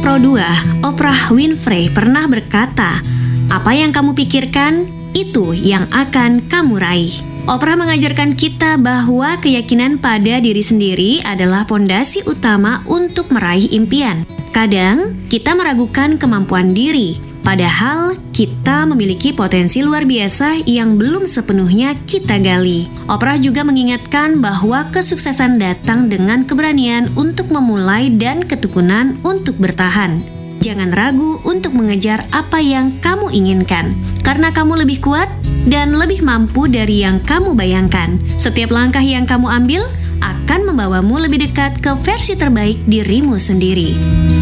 Pro 2, Oprah Winfrey pernah berkata, "Apa yang kamu pikirkan, itu yang akan kamu raih." Oprah mengajarkan kita bahwa keyakinan pada diri sendiri adalah pondasi utama untuk meraih impian. Kadang, kita meragukan kemampuan diri, padahal kita memiliki potensi luar biasa yang belum sepenuhnya kita gali. Oprah juga mengingatkan bahwa kesuksesan datang dengan keberanian untuk memulai dan ketekunan untuk bertahan. Jangan ragu untuk mengejar apa yang kamu inginkan, karena kamu lebih kuat dan lebih mampu dari yang kamu bayangkan. Setiap langkah yang kamu ambil akan membawamu lebih dekat ke versi terbaik dirimu sendiri.